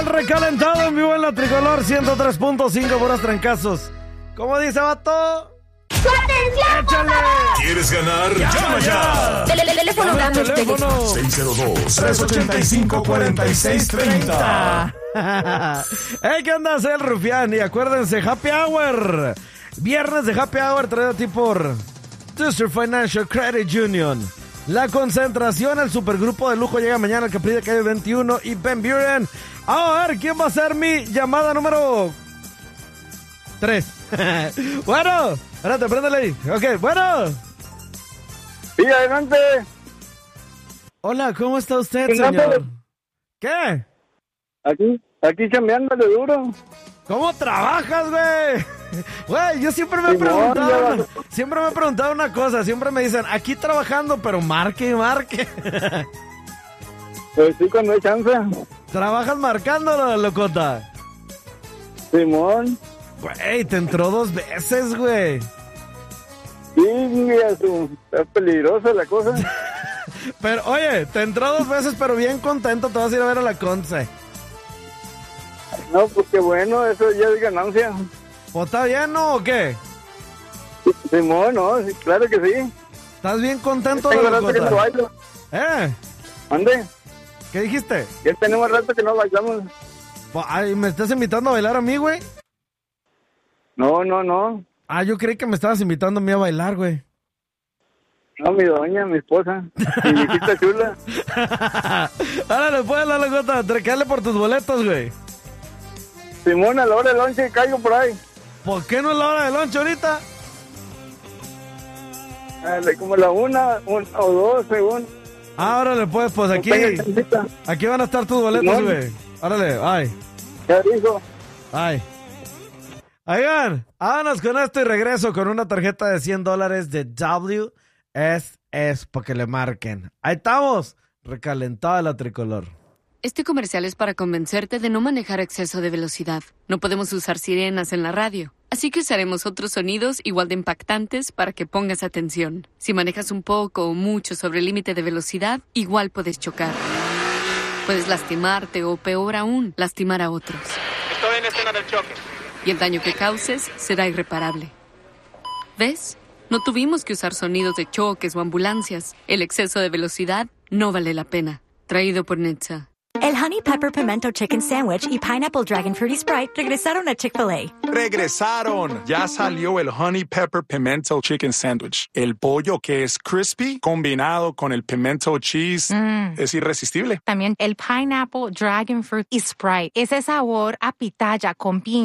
El recalentado en vivo en la Tricolor 103.5 puros trancazos. ¿Cómo dice, vato? ¡Su atención, ¡Échale! ¿Quieres ganar? ¡Llama ya! Teléfono Dame el teléfono. 602-385-4630. ¡Hey, qué onda! Soy el Rufián y acuérdense, Happy Hour. Viernes de Happy Hour traído a ti por Duster Financial Credit Union. La concentración, el supergrupo de lujo llega mañana al Capri de calle 21 y Ben Buren. A ver, ¿quién va a ser mi llamada número 3? Bueno, espérate, préndale ahí. Ok, bueno. Sí, adelante. Hola, ¿cómo está usted, señor? ¿Qué? Aquí chambeándole duro. ¿Cómo trabajas, güey? Güey, yo siempre me he preguntado una cosa. Siempre me dicen, aquí trabajando, pero marque y marque. Pues sí, cuando hay chance. ¿Trabajas marcándolo, locota? Simón. Güey, te entró 2 veces, güey. Sí, está peligrosa la cosa. Pero, oye, te entró 2 veces, pero bien contento. Te vas a ir a ver a la Conce. No, pues qué bueno, eso ya es ganancia. ¿O está bien, no, o qué? Simón, no, sí, claro que sí. ¿Estás bien contento, Tengo rato que no locota? bailo. ¿Mande? ¿Qué dijiste? Ya tenemos rato que no bailamos. Ay, ¿me estás invitando a bailar a mí, güey? No. Ah, yo creí que me estabas invitando a mí a bailar, güey. No, mi doña, mi esposa, mi viejita chula. Árale, pues, la locota, trecale por tus boletos, güey. Simón, a la hora del lonche caigo por ahí. ¿Por qué no es la hora de lonche ahorita? Como la 1 o 2, según. Árale, pues aquí van a estar tus boletos, güey. Árale, ay. Ya dijo. Ay. Oigan, vámonos con esto y regreso con una tarjeta de $100 de WSS para que le marquen. Ahí estamos, recalentada la Tricolor. Este comercial es para convencerte de no manejar a exceso de velocidad. No podemos usar sirenas en la radio, así que usaremos otros sonidos igual de impactantes para que pongas atención. Si manejas un poco o mucho sobre el límite de velocidad, igual puedes chocar. Puedes lastimarte o, peor aún, lastimar a otros. Estoy en escena del choque. Y el daño que causes será irreparable. ¿Ves? No tuvimos que usar sonidos de choques o ambulancias. El exceso de velocidad no vale la pena. Traído por Netza. El Honey Pepper Pimento Chicken Sandwich y Pineapple Dragon Fruity Sprite regresaron a Chick-fil-A. ¡Regresaron! Ya salió el Honey Pepper Pimento Chicken Sandwich. El pollo que es crispy combinado con el pimento cheese es irresistible. También el Pineapple Dragon Fruit y Sprite. Ese sabor a pitaya con piña